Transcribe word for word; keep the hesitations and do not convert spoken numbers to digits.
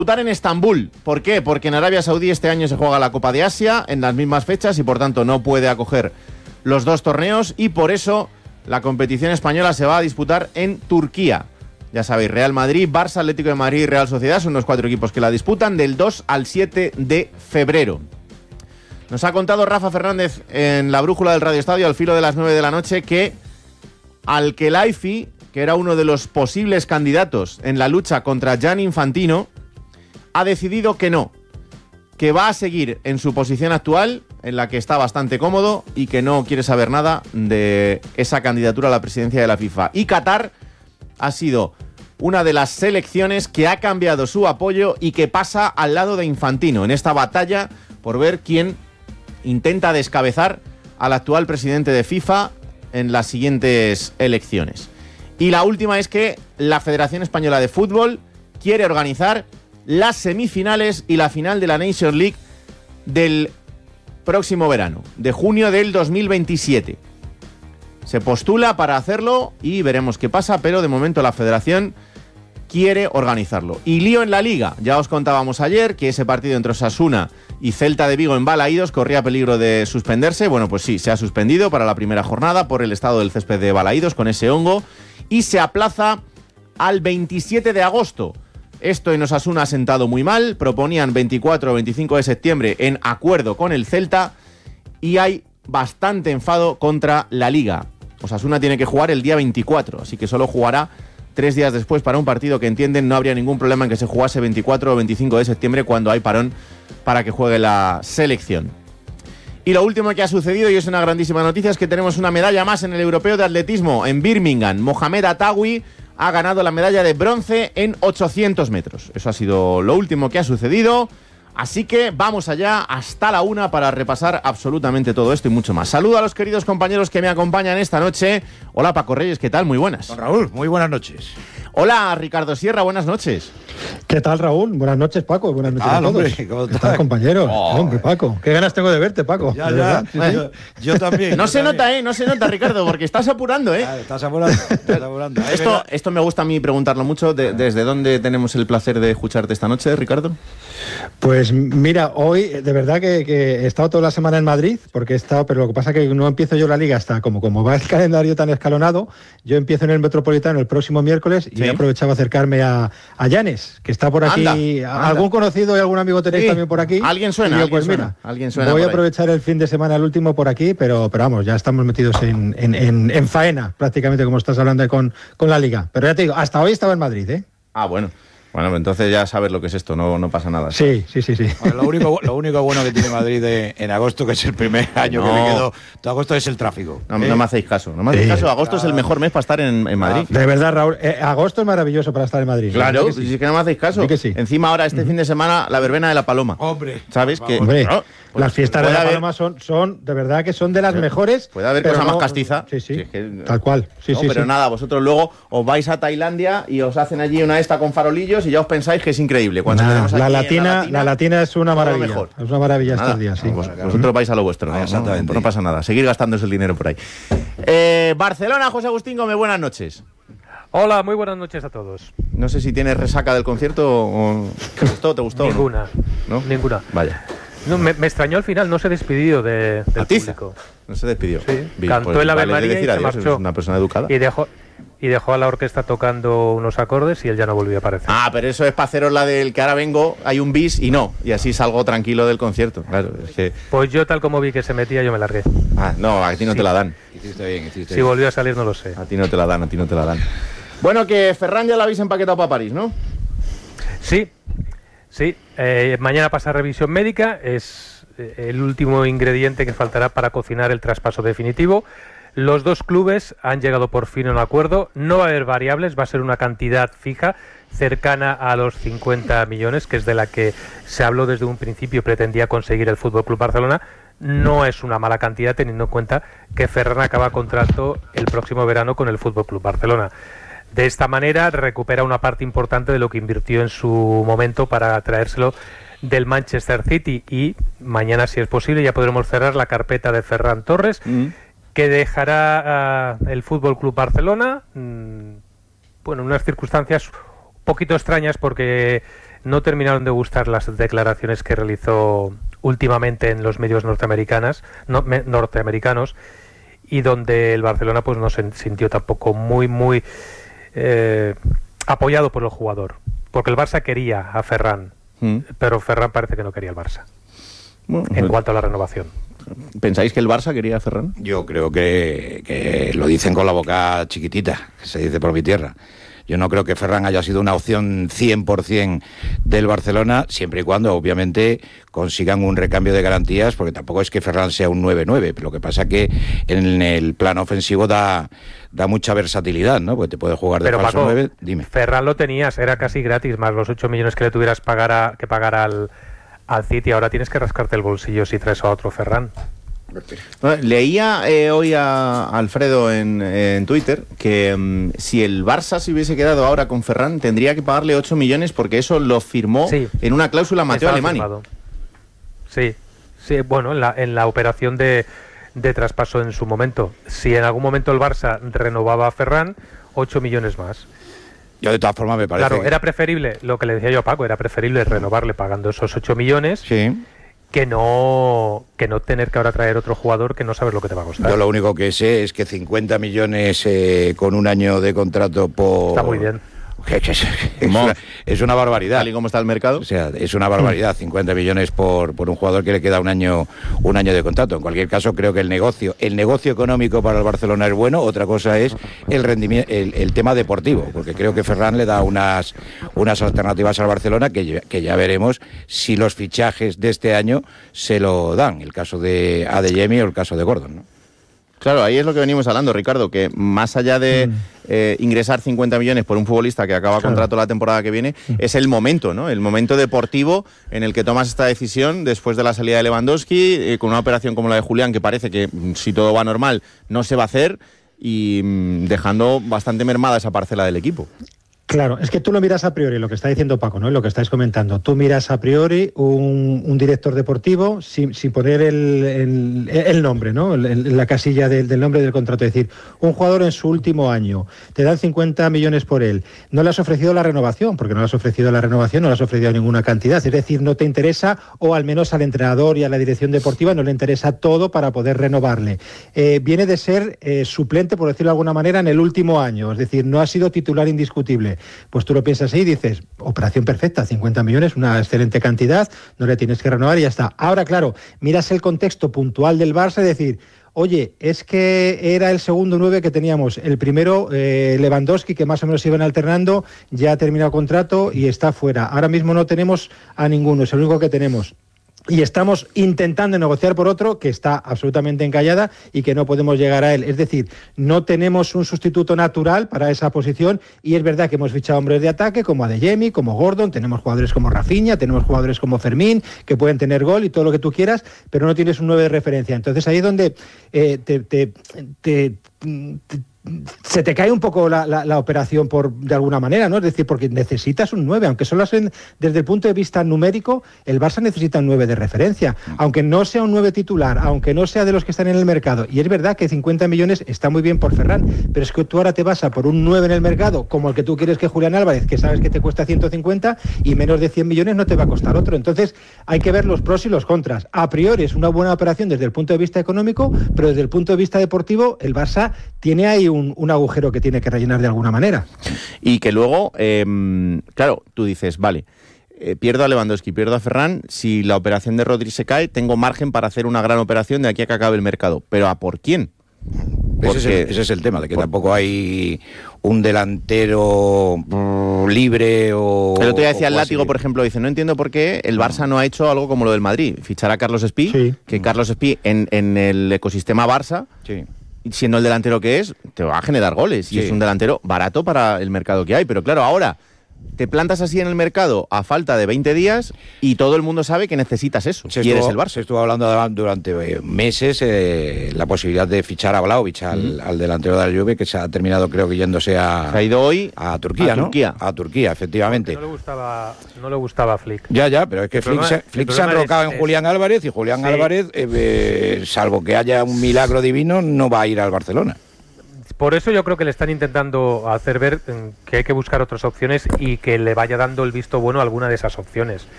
disputar en Estambul. ¿Por qué? Porque en Arabia Saudí este año se juega la Copa de Asia en las mismas fechas y por tanto no puede acoger los dos torneos y por eso la competición española se va a disputar en Turquía. Ya sabéis, Real Madrid, Barça, Atlético de Madrid y Real Sociedad son los cuatro equipos que la disputan del dos al siete de febrero. Nos ha contado Rafa Fernández en la brújula del Radio Estadio al filo de las nueve de la noche que Al-Khelaifi, que era uno de los posibles candidatos en la lucha contra Gianni Infantino, ha decidido que no, que va a seguir en su posición actual, en la que está bastante cómodo y que no quiere saber nada de esa candidatura a la presidencia de la FIFA. Y Qatar ha sido una de las selecciones que ha cambiado su apoyo y que pasa al lado de Infantino en esta batalla por ver quién intenta descabezar al actual presidente de FIFA en las siguientes elecciones. Y la última es que la Federación Española de Fútbol quiere organizar las semifinales y la final de la Nations League del próximo verano, de junio del dos mil veintisiete. Se postula para hacerlo y veremos qué pasa, pero de momento la Federación quiere organizarlo. Y lío en la Liga. Ya os contábamos ayer que ese partido entre Osasuna y Celta de Vigo en Balaídos corría peligro de suspenderse. Bueno, pues sí, se ha suspendido para la primera jornada por el estado del césped de Balaídos con ese hongo y se aplaza al veintisiete de agosto. Esto en Osasuna ha sentado muy mal, proponían veinticuatro o veinticinco de septiembre en acuerdo con el Celta y hay bastante enfado contra la Liga. Osasuna tiene que jugar el día veinticuatro, así que solo jugará tres días después para un partido que entienden no habría ningún problema en que se jugase veinticuatro o veinticinco de septiembre cuando hay parón para que juegue la selección. Y lo último que ha sucedido, y es una grandísima noticia, es que tenemos una medalla más en el Europeo de Atletismo en Birmingham. Mohamed Atawi ha ganado la medalla de bronce en ochocientos metros. Eso ha sido lo último que ha sucedido. Así que vamos allá hasta la una para repasar absolutamente todo esto y mucho más. Saludo a los queridos compañeros que me acompañan esta noche. Hola Paco Reyes, ¿qué tal? Muy buenas. Don Raúl, muy buenas noches. Hola Ricardo Sierra, buenas noches. ¿Qué tal, Raúl? Buenas noches, Paco. Buenas noches ah, a todos. Hombre, ¿cómo ¿Qué tal, compañero? Oh. Hombre, Paco. Qué ganas tengo de verte, Paco. Ya, ya. Sí, yo, sí. yo también. No yo se también. nota, ¿eh? No se nota, Ricardo, porque estás apurando, ¿eh? Ah, estás apurando, estás apurando. Esto, esto me gusta a mí preguntarlo mucho. De, ¿Desde dónde tenemos el placer de escucharte esta noche, Ricardo? Pues mira, hoy de verdad que, que he estado toda la semana en Madrid, porque he estado, pero lo que pasa es que no empiezo yo la liga hasta como, como va el calendario tan escalonado. Yo empiezo en el Metropolitano el próximo miércoles y ¿Sí? he aprovechado a acercarme a, a Llanes, que está por aquí. Anda, anda. Algún conocido y algún amigo tenéis Sí. también por aquí. Alguien suena, Y yo, alguien pues suena, mira, alguien suena voy a por ahí. aprovechar el fin de semana, el último por aquí, pero, pero vamos, ya estamos metidos en, en, en, en faena, prácticamente, como estás hablando con, con la liga. Pero ya te digo, hasta hoy estaba en Madrid, ¿eh? Ah, bueno. Bueno, entonces ya sabes lo que es esto, no, no pasa nada. Sí, sí, sí, sí. Bueno, lo, único, lo único bueno que tiene Madrid de, en agosto, que es el primer año No. que me quedo, todo agosto es el tráfico. No, ¿eh? no me hacéis caso, no me hacéis Sí. caso. Agosto es el mejor mes para estar en, en Madrid. De verdad, Raúl, eh, agosto es maravilloso para estar en Madrid. Claro, ¿Verdad si que sí? es que no me hacéis caso. Sí que sí. Encima ahora este fin de semana la verbena de la Paloma. Hombre, ¿Sabes por que favor. Hombre, no, pues las fiestas de puede la haber- Paloma son, son, de verdad que son de las mejores. Puede haber pero cosa no- más castiza. Sí, sí, Si es que- tal cual. Sí, no, sí, pero sí. nada, vosotros luego os vais a Tailandia y os hacen allí una esta con farolillos y ya os pensáis que es increíble. Cuando Nah, tenemos la, aquí en latina, la latina es una todo maravilla. mejor. Es una maravilla Nada, estos días, sí. vos- vosotros vais a lo vuestro, Ah, ¿no? exactamente. No, no pasa nada, seguir gastándose el dinero por ahí. Eh, Barcelona, José Agustín Gómez, buenas noches. Hola, muy buenas noches a todos. No sé si tienes resaca del concierto o... ¿Te gustó? ¿Te gustó? o no? Ninguna. ¿No? Ninguna. Vaya. No, me, me extrañó al final, no se despidió de, del Atiza. público. No se despidió. Sí, Bien, cantó pues el Ave vale de María y decir se adiós, marchó. es una persona educada. Y dejó, y dejó a la orquesta tocando unos acordes y él ya no volvió a aparecer. Ah, pero eso es para haceros la del que ahora vengo, hay un bis y no. Y así salgo tranquilo del concierto. Claro, es que... Pues yo tal como vi que se metía, yo me largué. Ah, no, a ti no Sí. te la dan. Hiciste bien, hiciste Si bien. volvió a salir no lo sé. A ti no te la dan, a ti no te la dan. Bueno, que Ferran ya la habéis empaquetado para París, ¿no? Sí, sí. Eh, mañana pasa revisión médica, es eh, el último ingrediente que faltará para cocinar el traspaso definitivo. Los dos clubes han llegado por fin a un acuerdo. No va a haber variables, va a ser una cantidad fija cercana a los cincuenta millones, que es de la que se habló desde un principio, pretendía conseguir el F C Barcelona. No es una mala cantidad teniendo en cuenta que Ferran acaba contrato el próximo verano con el F C Barcelona. De esta manera recupera una parte importante de lo que invirtió en su momento para traérselo del Manchester City y mañana, si es posible, ya podremos cerrar la carpeta de Ferran Torres, Mm. que dejará uh, el F C Barcelona, mmm, bueno, en unas circunstancias un poquito extrañas porque no terminaron de gustar las declaraciones que realizó últimamente en los medios norteamericanos, no, me, norteamericanos, y donde el Barcelona pues no se sintió tampoco muy, muy eh, apoyado por el jugador. Porque el Barça quería a Ferran, mm. pero Ferran parece que no quería el Barça. Bueno, en cuanto a la renovación. ¿Pensáis que el Barça quería a Ferran? Yo creo que, que lo dicen con la boca chiquitita, que se dice por mi tierra. Yo no creo que Ferran haya sido una opción cien por ciento del Barcelona, siempre y cuando, obviamente, consigan un recambio de garantías, porque tampoco es que Ferran sea un nueve nueve, pero lo que pasa que en el plano ofensivo da, da mucha versatilidad, ¿no? Porque te puede jugar de pero falso Paco, nueve. Dime. Ferran lo tenías, era casi gratis, más los ocho millones que le tuvieras pagar a, que pagar al, al City. Ahora tienes que rascarte el bolsillo si traes a otro Ferran. Bueno, leía eh, hoy a Alfredo en, en Twitter que um, si el Barça se hubiese quedado ahora con Ferran tendría que pagarle ocho millones porque eso lo firmó sí. en una cláusula Mateo Alemany. Sí, sí, bueno, en la, en la operación de, de traspaso en su momento. Si en algún momento el Barça renovaba a Ferran, ocho millones más. Yo de todas formas me parece... Claro, que... era preferible, lo que le decía yo a Paco, era preferible renovarle pagando esos ocho millones... Sí. que no que no tener que ahora traer otro jugador que no sabes lo que te va a costar. Yo lo único que sé es que cincuenta millones eh, con un año de contrato por... Está muy bien. Es una, es una barbaridad. Tal y como está el mercado. O sea, es una barbaridad, cincuenta millones por, por un jugador que le queda un año un año de contrato. En cualquier caso, creo que el negocio el negocio económico para el Barcelona es bueno. Otra cosa es el rendimiento, el, el tema deportivo, porque creo que Ferran le da unas unas alternativas al Barcelona que, que ya veremos si los fichajes de este año se lo dan. El caso de Adeyemi o el caso de Gordon, ¿no? Claro, ahí es lo que venimos hablando, Ricardo, que más allá de mm. eh, ingresar cincuenta millones por un futbolista que acaba claro. contrato la temporada que viene, mm. es el momento, ¿no? El momento deportivo en el que tomas esta decisión después de la salida de Lewandowski, eh, con una operación como la de Julián, que parece que si todo va normal no se va a hacer, y mm, dejando bastante mermada esa parcela del equipo. Claro, es que tú lo miras a priori, lo que está diciendo Paco, ¿no? Lo que estáis comentando. Tú miras a priori un, un director deportivo sin, sin poner el, el, el nombre, ¿no? El, la casilla del, del nombre del contrato. Es decir, un jugador en su último año, te dan cincuenta millones por él, no le has ofrecido la renovación, porque no le has ofrecido la renovación, no le has ofrecido ninguna cantidad. Es decir, no te interesa, o al menos al entrenador y a la dirección deportiva no le interesa todo para poder renovarle. Eh, viene de ser eh, suplente, por decirlo de alguna manera, en el último año. Es decir, no ha sido titular indiscutible. Pues tú lo piensas ahí y dices, operación perfecta, cincuenta millones, una excelente cantidad, no le tienes que renovar y ya está. Ahora, claro, miras el contexto puntual del Barça y decir, oye, es que era el segundo nueve que teníamos. El primero, eh, Lewandowski, que más o menos iban alternando, ya ha terminado contrato y está fuera. Ahora mismo no tenemos a ninguno, es el único que tenemos. Y estamos intentando negociar por otro que está absolutamente encallada y que no podemos llegar a él. Es decir, no tenemos un sustituto natural para esa posición y es verdad que hemos fichado hombres de ataque como Adeyemi, como Gordon, tenemos jugadores como Rafinha, tenemos jugadores como Fermín que pueden tener gol y todo lo que tú quieras, pero no tienes un nueve de referencia. Entonces ahí es donde eh, te... te, te, te se te cae un poco la, la, la operación por de alguna manera, ¿no? Es decir, porque necesitas un nueve, aunque solo en, desde el punto de vista numérico, el Barça necesita un nueve de referencia, aunque no sea un nueve titular, aunque no sea de los que están en el mercado. Y es verdad que cincuenta millones está muy bien por Ferran, pero es que tú ahora te vas a por un nueve en el mercado, como el que tú quieres que Julián Álvarez, que sabes que te cuesta ciento cincuenta y menos de cien millones no te va a costar otro. Entonces hay que ver los pros y los contras. A priori es una buena operación desde el punto de vista económico, pero desde el punto de vista deportivo el Barça tiene ahí Un, un agujero que tiene que rellenar de alguna manera. Y que luego, eh, claro, tú dices, vale, eh, pierdo a Lewandowski, pierdo a Ferran, si la operación de Rodri se cae, tengo margen para hacer una gran operación de aquí a que acabe el mercado. ¿Pero a por quién? Ese es, el, ese es el tema, de que por... tampoco hay un delantero uh, libre o... El otro día decía el Látigo, por ejemplo, dice, no entiendo por qué el Barça no ha hecho algo como lo del Madrid, fichar a Carlos Espí, sí. que mm. Carlos Espí en, en el ecosistema Barça... Sí. Siendo el delantero que es, te va a generar goles. Sí. Y es un delantero barato para el mercado que hay. Pero claro, ahora te plantas así en el mercado a falta de veinte días y todo el mundo sabe que necesitas eso. Se y estuvo, eres el Barça. Se estuvo hablando durante meses eh, la posibilidad de fichar a Vlahovic, al, mm. al delantero de la Juve, que se ha terminado, creo que yéndose a... Se ha ido hoy a Turquía, a ¿no? Turquía. A Turquía, efectivamente. No le gustaba, no le gustaba a Flick. Ya, ya, pero es que Flick, se, Flick se ha enrocado es, en Julián es... Álvarez y Julián sí. Álvarez, eh, eh, salvo que haya un milagro divino, no va a ir al Barcelona. Por eso yo creo que le están intentando hacer ver que hay que buscar otras opciones y que le vaya dando el visto bueno a alguna de esas opciones.